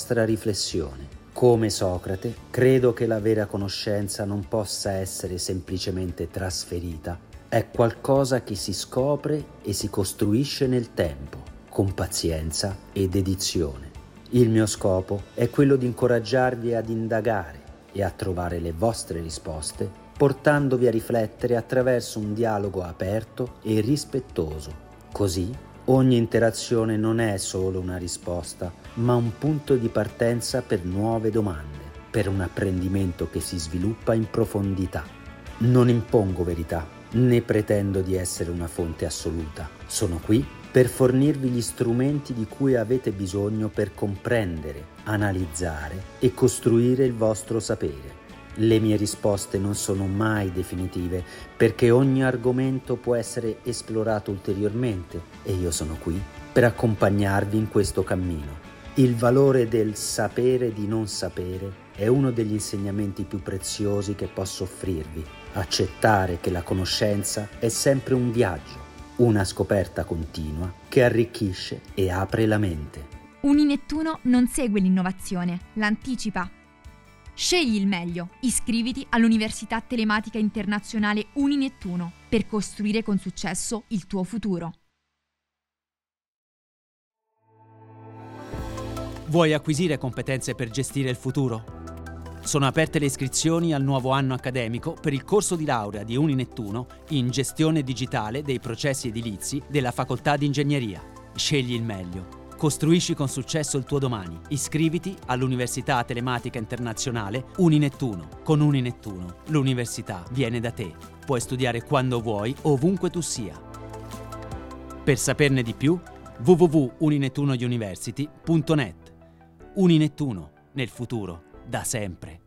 vostra riflessione. Come Socrate, credo che la vera conoscenza non possa essere semplicemente trasferita. È qualcosa che si scopre e si costruisce nel tempo, con pazienza e dedizione. Il mio scopo è quello di incoraggiarvi ad indagare e a trovare le vostre risposte, portandovi a riflettere attraverso un dialogo aperto e rispettoso. Così, ogni interazione non è solo una risposta, ma un punto di partenza per nuove domande, per un apprendimento che si sviluppa in profondità. Non impongo verità, né pretendo di essere una fonte assoluta. Sono qui per fornirvi gli strumenti di cui avete bisogno per comprendere, analizzare e costruire il vostro sapere. Le mie risposte non sono mai definitive, perché ogni argomento può essere esplorato ulteriormente e io sono qui per accompagnarvi in questo cammino. Il valore del sapere di non sapere è uno degli insegnamenti più preziosi che posso offrirvi. Accettare che la conoscenza è sempre un viaggio, una scoperta continua che arricchisce e apre la mente. Uninettuno non segue l'innovazione, l'anticipa. Scegli il meglio. Iscriviti all'Università Telematica Internazionale Uninettuno per costruire con successo il tuo futuro. Vuoi acquisire competenze per gestire il futuro? Sono aperte le iscrizioni al nuovo anno accademico per il corso di laurea di Uninettuno in gestione digitale dei processi edilizi della Facoltà di Ingegneria. Scegli il meglio. Costruisci con successo il tuo domani. Iscriviti all'Università Telematica Internazionale Uninettuno. Con Uninettuno, l'università viene da te. Puoi studiare quando vuoi, ovunque tu sia. Per saperne di più, www.uninettunouniversity.net. Uninettuno, nel futuro, da sempre.